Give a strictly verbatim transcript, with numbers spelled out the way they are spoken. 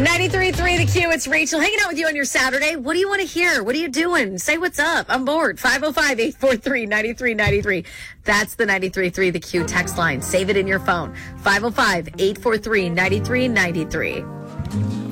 ninety-three point three The Q, it's Rachel hanging out with you on your Saturday. What do you want to hear? What are you doing? Say what's up. I'm bored. five oh five, eight four three, nine three nine three. That's the ninety-three point three The Q text line. Save it in your phone. five oh five, eight four three, nine three nine three.